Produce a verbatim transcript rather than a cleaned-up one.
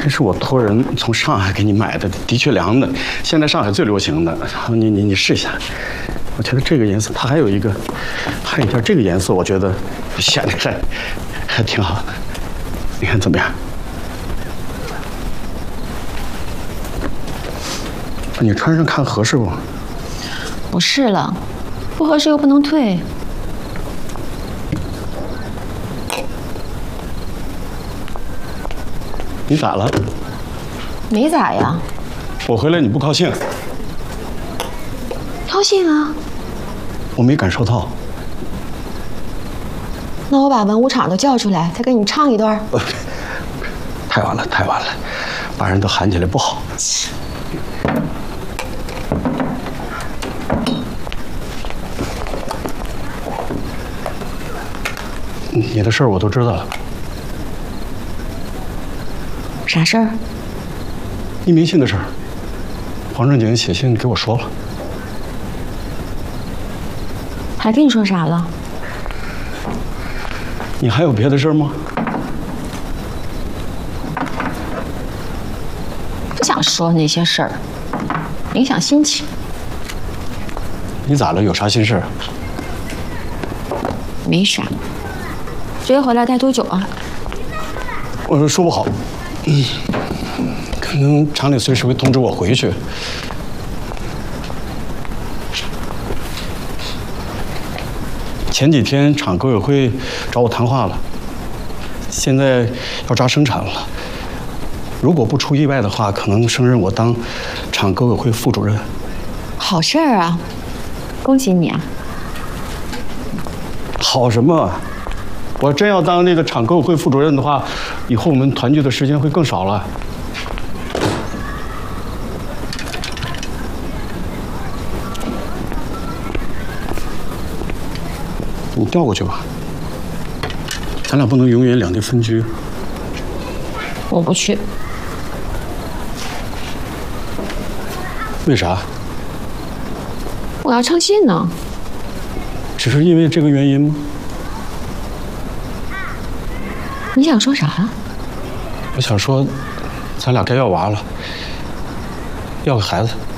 这是我托人从上海给你买的，的确凉的，现在上海最流行的。你你你试一下，我觉得这个颜色，它还有一个，还有一件这个颜色，我觉得显得还还挺好的。你看怎么样？你穿上看合适不？ 不是了，不合适又不能退。 你咋了？ 没咋呀。 我回来你不高兴？ 高兴啊。 我没感受到。 那我把文武场都叫出来，再给你唱一段。 呃，太晚了，太晚了，把人都喊起来不好。你的事儿我都知道了。 啥事儿？ 匿名信的事儿。黄正景写信给我说了。 还跟你说啥了？ 你还有别的事儿吗？ 不想说那些事儿，影响心情。 你咋了？有啥心事儿？ 没啥。这月回来待多久啊？ 我说不好，嗯，可能厂里随时会通知我回去。前几天厂革委会找我谈话了，现在要抓生产了。如果不出意外的话，可能升任我当厂革委会副主任。 好事儿啊，恭喜你啊！ 好什么？我真要当那个厂革委会副主任的话，以后我们团聚的时间会更少了。你调过去吧，咱俩不能永远两地分居。 我不去。 为啥？ 我要唱戏呢。 只是因为这个原因吗？ 你想说啥？ 我想说，咱俩该要娃了，要个孩子。